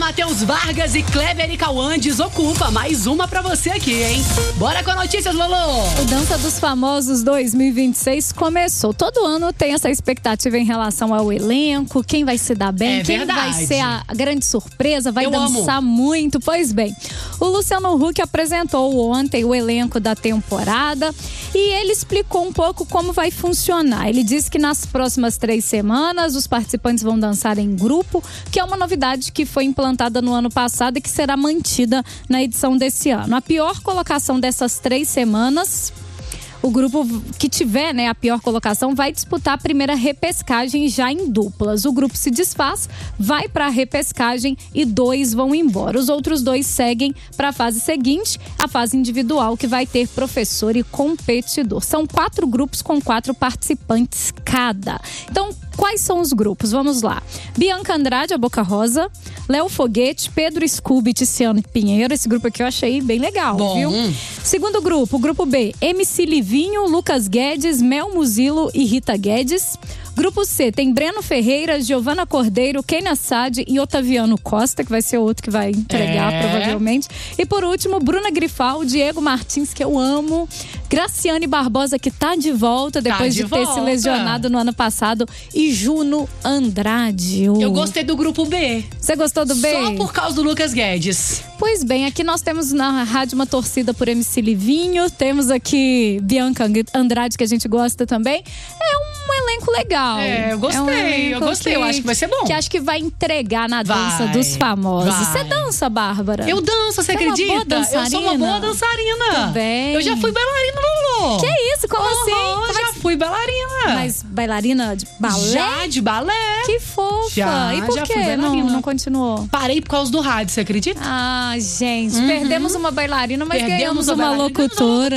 Matheus Vargas e Kleber e Cauã desocupa. Mais uma pra você aqui, hein? Bora com a notícias, Lolo! O Dança dos Famosos 2026 começou. Todo ano tem essa expectativa em relação ao elenco, quem vai se dar bem, quem vai ser a grande surpresa, vai dançar muito. Pois bem, o Luciano Huck apresentou ontem o elenco da temporada e ele explicou um pouco como vai funcionar. Ele disse que nas próximas 3 semanas os participantes vão dançar em grupo, que é uma novidade que foi implantada no ano passado e que será mantida na edição desse ano. A pior colocação dessas 3 semanas, o grupo que tiver, a pior colocação vai disputar a primeira repescagem já em duplas. O grupo se desfaz, vai para a repescagem e 2 vão embora. Os outros 2 seguem para a fase seguinte, a fase individual, que vai ter professor e competidor. São 4 grupos com 4 participantes cada. Então, quais são os grupos? Vamos lá. Bianca Andrade, a Boca Rosa, Léo Foguete, Pedro Scooby e Tiziano Pinheiro. Esse grupo aqui eu achei bem legal, viu? Segundo grupo, o grupo B, MC Livinho, Lucas Guedes, Mel Muzilo e Rita Guedes. Grupo C, tem Breno Ferreira, Giovana Cordeiro, Kenia Sade e Otaviano Costa, que vai ser outro que vai entregar provavelmente. E por último, Bruna Grifal, Diego Martins, que eu amo, Graciane Barbosa, que tá de volta depois de ter se lesionado no ano passado, e Juno Andrade. Eu gostei do grupo B. Você gostou do B? Só por causa do Lucas Guedes. Pois bem, aqui nós temos na rádio uma torcida por MC Livinho, temos aqui Bianca Andrade, que a gente gosta também. É um elenco legal. Eu gostei, eu acho que vai ser bom. Que acho que vai entregar na dança dos famosos. Você dança, Bárbara? Eu danço, você acredita? É uma boa dançarina? Eu sou uma boa dançarina. Tudo bem. Eu já fui bailarina, Lolo. Que isso? Como assim? Já fui bailarina. Mas bailarina de balé? Já, de balé. Que fofa. Já, e por já que fui bailarina. não continuou? Parei por causa do rádio, você acredita? Ah, gente, perdemos uma bailarina, mas ganhamos uma locutora.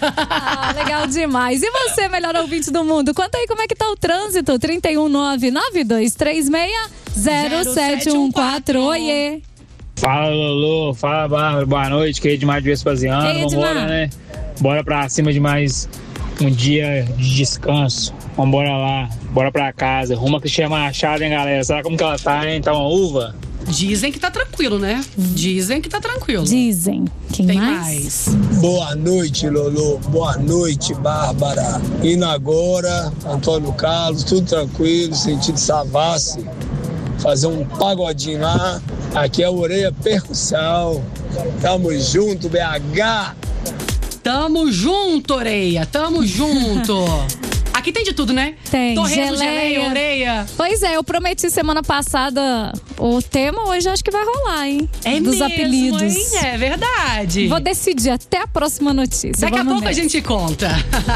Legal demais. E você, melhor ouvinte do mundo? Conta aí como é que tá o trânsito. 31992360714. Oiê. Fala, Lolo. Fala, Bárbara. Boa noite. Que é Edmar de Vespasiano. Vambora, né? Bora pra cima de mais um dia de descanso. Vambora lá. Bora pra casa. Rumo a Cristina Machado, hein, galera? Sabe como que ela tá, hein? Tá uma uva? Dizem que tá tranquilo, né? Dizem que tá tranquilo. Dizem. Quem Tem mais? Boa noite, Lolo. Boa noite, Bárbara. Indo agora, Antônio Carlos, tudo tranquilo, sentido Savassi. Fazer um pagodinho lá. Aqui é a Orelha Percussão. Tamo junto, BH. Tamo junto, Orelha. Tamo junto. Aqui tem de tudo, né? Tem. Torresmo, geleia, orelha. Pois é, eu prometi semana passada o tema, hoje acho que vai rolar, hein? Dos apelidos. Hein? É verdade. Vou decidir até a próxima notícia. Daqui a pouco a gente conta.